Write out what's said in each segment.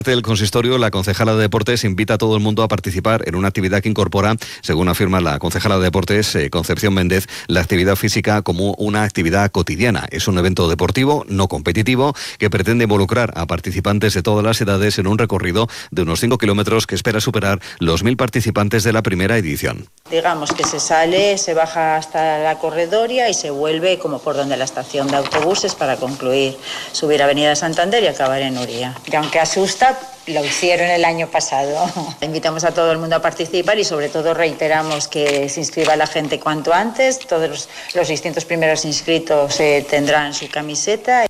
Del consistorio, la concejala de Deportes invita a todo el mundo a participar en una actividad que incorpora, según afirma la concejala de Deportes, Concepción Méndez, la actividad física como una actividad cotidiana. Es un evento deportivo no competitivo que pretende involucrar a participantes de todas las edades en un recorrido de unos 5 kilómetros que espera superar los 1.000 participantes de la primera edición. Digamos que se sale, se baja hasta la corredoria y se vuelve como por donde la estación de autobuses para concluir, subir Avenida Santander y acabar en Uría. Y aunque asusta, lo hicieron el año pasado. Invitamos a todo el mundo a participar y sobre todo reiteramos que se inscriba la gente cuanto antes. Todos los distintos primeros inscritos tendrán su camiseta.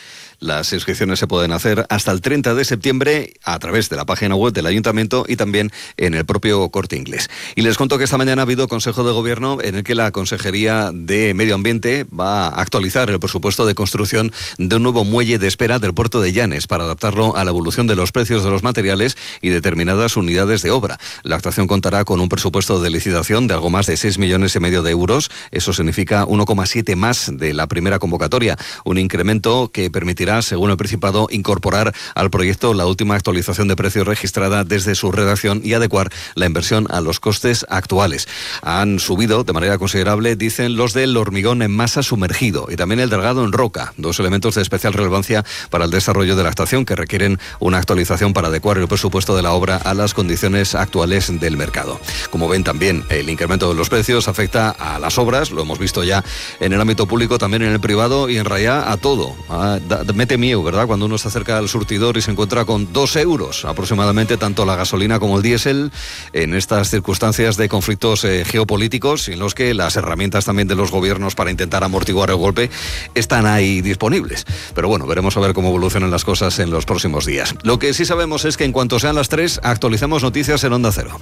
Las inscripciones se pueden hacer hasta el 30 de septiembre a través de la página web del Ayuntamiento y también en el propio Corte Inglés. Y les cuento que esta mañana ha habido Consejo de Gobierno en el que la Consejería de Medio Ambiente va a actualizar el presupuesto de construcción de un nuevo muelle de espera del puerto de Llanes para adaptarlo a la evolución de los precios de los materiales y determinadas unidades de obra. La actuación contará con un presupuesto de licitación de algo más de 6,5 millones de euros. Eso significa 1,7 más de la primera convocatoria. Un incremento que permitirá, según el Principado, incorporar al proyecto la última actualización de precios registrada desde su redacción y adecuar la inversión a los costes actuales. Han subido de manera considerable, dicen, los del hormigón en masa sumergido y también el delgado en roca, dos elementos de especial relevancia para el desarrollo de la estación que requieren una actualización para adecuar el presupuesto de la obra a las condiciones actuales del mercado. Como ven, también el incremento de los precios afecta a las obras, lo hemos visto ya en el ámbito público, también en el privado y en realidad a todo. Mete miedo, ¿verdad? Cuando uno se acerca al surtidor y se encuentra con 2 euros aproximadamente, tanto la gasolina como el diésel, en estas circunstancias de conflictos geopolíticos en los que las herramientas también de los gobiernos para intentar amortiguar el golpe están ahí disponibles. Pero bueno, veremos a ver cómo evolucionan las cosas en los próximos días. Lo que sí sabemos es que en cuanto sean las 3, actualizamos noticias en Onda Cero.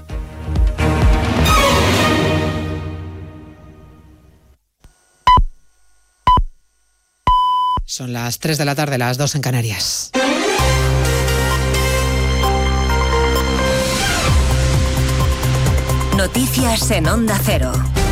Son las 3 de la tarde, las 2 en Canarias. Noticias en Onda Cero.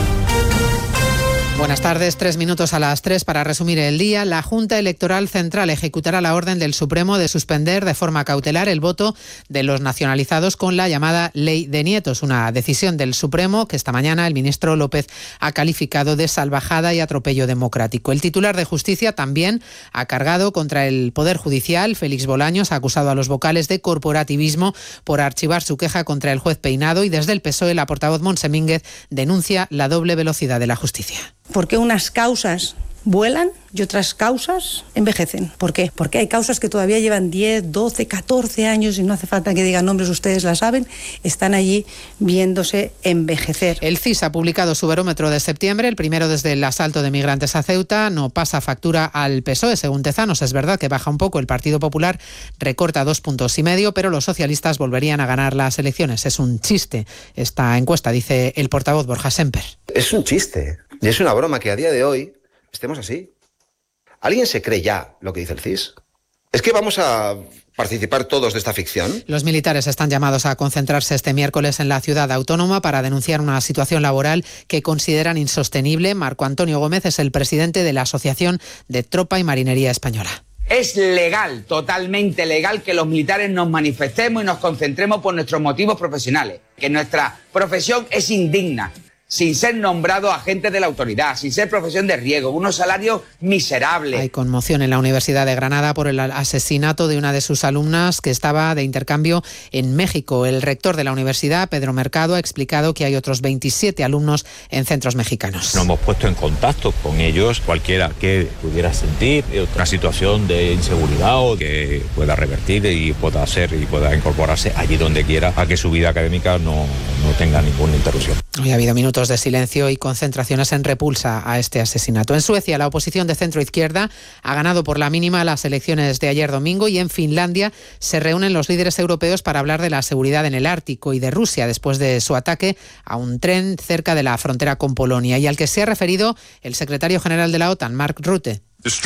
Buenas tardes, 3 minutos a las 3 para resumir el día. La Junta Electoral Central ejecutará la orden del Supremo de suspender de forma cautelar el voto de los nacionalizados con la llamada Ley de Nietos, una decisión del Supremo que esta mañana el ministro López ha calificado de salvajada y atropello democrático. El titular de Justicia también ha cargado contra el Poder Judicial. Félix Bolaños ha acusado a los vocales de corporativismo por archivar su queja contra el juez Peinado y desde el PSOE la portavoz Montse Mínguez denuncia la doble velocidad de la justicia. ¿Por qué unas causas vuelan y otras causas envejecen? ¿Por qué? Porque hay causas que todavía llevan 10, 12, 14 años y no hace falta que digan nombres, ustedes la saben, están allí viéndose envejecer. El CIS ha publicado su barómetro de septiembre, el primero desde el asalto de migrantes a Ceuta. No pasa factura al PSOE, según Tezanos. Es verdad que baja un poco, el Partido Popular recorta 2,5 puntos, pero los socialistas volverían a ganar las elecciones. Es un chiste esta encuesta, dice el portavoz Borja Semper. Es un chiste y es una broma que a día de hoy estemos así. ¿Alguien se cree ya lo que dice el CIS? ¿Es que vamos a participar todos de esta ficción? Los militares están llamados a concentrarse este miércoles en la ciudad autónoma para denunciar una situación laboral que consideran insostenible. Marco Antonio Gómez es el presidente de la Asociación de Tropa y Marinería Española. Es legal, totalmente legal, que los militares nos manifestemos y nos concentremos por nuestros motivos profesionales. Que nuestra profesión es indigna, sin ser nombrado agentes de la autoridad, sin ser profesión de riesgo, unos salarios miserables. Hay conmoción en la Universidad de Granada por el asesinato de una de sus alumnas que estaba de intercambio en México. El rector de la universidad, Pedro Mercado, ha explicado que hay otros 27 alumnos en centros mexicanos. Nos hemos puesto en contacto con ellos, cualquiera que pudiera sentir una situación de inseguridad o que pueda revertir y pueda hacer y pueda incorporarse allí donde quiera a que su vida académica no tenga ninguna interrupción. Hoy ha habido minutos de silencio y concentraciones en repulsa a este asesinato. En Suecia, la oposición de centro-izquierda ha ganado por la mínima las elecciones de ayer domingo y en Finlandia se reúnen los líderes europeos para hablar de la seguridad en el Ártico y de Rusia después de su ataque a un tren cerca de la frontera con Polonia y al que se ha referido el secretario general de la OTAN, Mark Rutte.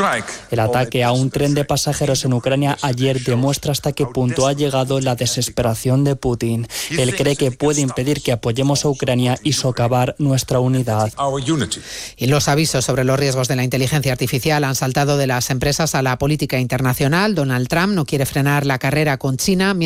El ataque a un tren de pasajeros en Ucrania ayer demuestra hasta qué punto ha llegado la desesperación de Putin. Él cree que puede impedir que apoyemos a Ucrania y socavar nuestra unidad. Y los avisos sobre los riesgos de la inteligencia artificial han saltado de las empresas a la política internacional. Donald Trump no quiere frenar la carrera con China.